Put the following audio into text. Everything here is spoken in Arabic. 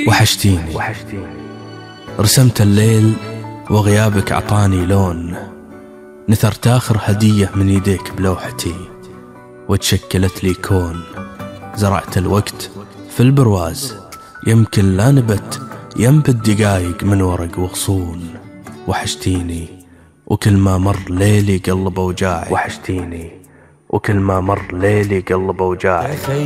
وحشتيني. رسمت الليل وغيابك عطاني لون، نثرت آخر هدية من يديك بلوحتي، وتشكلت لي كون. زرعت الوقت في البرواز، يمكن لا نبت ينبت دقايق من ورق وغصون. وحشتيني وكل ما مر ليلي قلب أوجاعي. وحشتيني وكل ما مر ليلي قلب أوجاعي.